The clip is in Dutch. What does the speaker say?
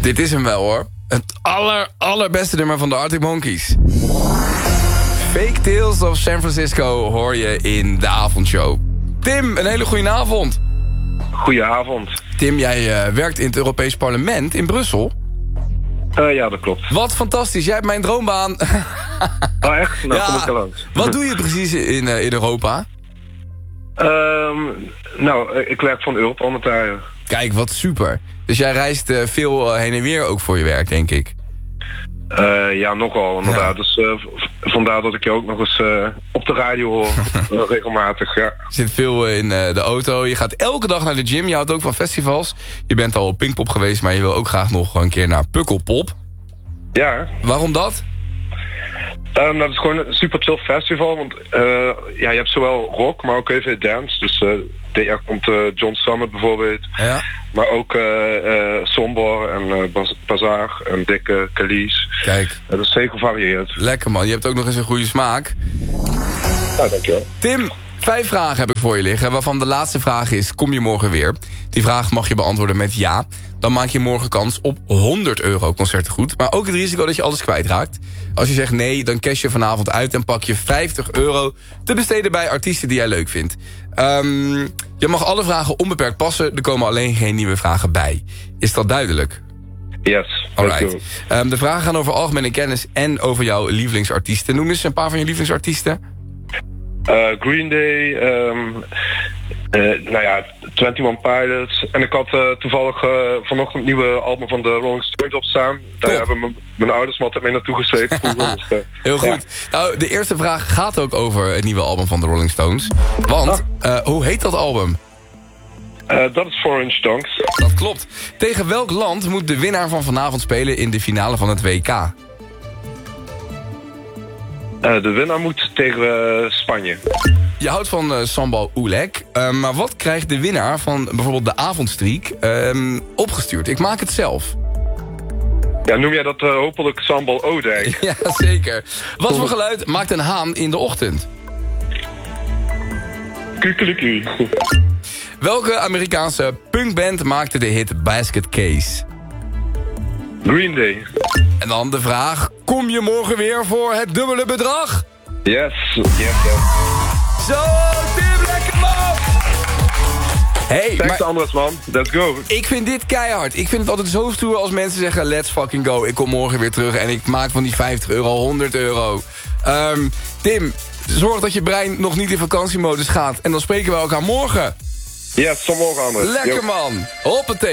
Dit is hem wel hoor. Het allerbeste nummer van de Arctic Monkeys. Fake Tales of San Francisco hoor je in de avondshow. Tim, een hele goede avond. Goedenavond. Tim, jij werkt in het Europees Parlement in Brussel. Ja, dat klopt. Wat fantastisch, jij hebt mijn droombaan. Oh, echt? Nou, Ja. kom ik er langs. Wat doe je precies in Europa? Ik werk voor een Europarlementariër. Kijk, wat super. Dus jij reist veel heen en weer ook voor je werk, denk ik. Ja, nogal inderdaad. Ja. Dus vandaar dat ik je ook nog eens op de radio hoor. Regelmatig, ja. Je zit veel in de auto, je gaat elke dag naar de gym. Je houdt ook van festivals. Je bent al op Pinkpop geweest, maar je wil ook graag nog een keer naar Pukkelpop. Ja. Waarom dat? Dat is gewoon een super chill festival. Want je hebt zowel rock, maar ook even dance. Dus er komt John Summit bijvoorbeeld. Ja. Maar ook Sombor en Bazaar en Dikke, Calice. Kijk. Dat is zeker gevarieerd. Lekker man, je hebt ook nog eens een goede smaak. Ja, dankjewel. Tim, 5 vragen heb ik voor je liggen, waarvan de laatste vraag is, kom je morgen weer? Die vraag mag je beantwoorden met ja. Dan maak je morgen kans op €100 concertengoed. Maar ook het risico dat je alles kwijtraakt. Als je zegt nee, dan cash je vanavond uit en pak je €50 te besteden bij artiesten die jij leuk vindt. Je mag alle vragen onbeperkt passen, er komen alleen geen nieuwe vragen bij. Is dat duidelijk? Yes. Alright. De vragen gaan over algemene kennis en over jouw lievelingsartiesten. Noem eens een paar van je lievelingsartiesten. Green Day, 21 Pilots. En ik had toevallig vanochtend het nieuwe album van de Rolling Stones op staan. Daar hebben mijn ouders me altijd mee naartoe gesleept. Heel goed. Ja. Nou, de eerste vraag gaat ook over het nieuwe album van de Rolling Stones. Want, hoe heet dat album? Dat is 4 Inch Donks. Dat klopt. Tegen welk land moet de winnaar van vanavond spelen in de finale van het WK? De winnaar moet tegen Spanje. Je houdt van Sambal Oelek. Maar wat krijgt de winnaar van bijvoorbeeld de avondstreek opgestuurd? Ik maak het zelf. Ja, noem jij dat hopelijk Sambal Odijk? Ja, zeker. Wat voor geluid maakt een haan in de ochtend? Kukeliki. Welke Amerikaanse punkband maakte de hit Basket Case? Green Day. En dan de vraag, kom je morgen weer voor het dubbele bedrag? Yes. Zo, Tim, lekker man! Hey, Thanks Andres, man. Let's go. Ik vind dit keihard. Ik vind het altijd zo stoer als mensen zeggen, let's fucking go. Ik kom morgen weer terug en ik maak van die €50 €100. Tim, zorg dat je brein nog niet in vakantiemodus gaat. En dan spreken we elkaar morgen. Yes, tot morgen Andres. Lekker man. Hoppatee.